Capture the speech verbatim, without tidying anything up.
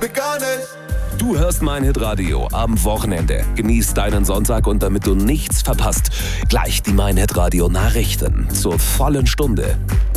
Du hörst mein Hitradio am Wochenende. Genieß deinen Sonntag und damit du nichts verpasst, gleich die Mein Hitradio Nachrichten zur vollen Stunde.